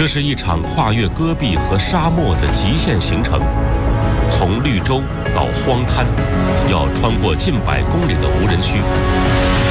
这是一场跨越戈壁和沙漠的极限行程，从绿洲到荒滩，要穿过近100公里的无人区。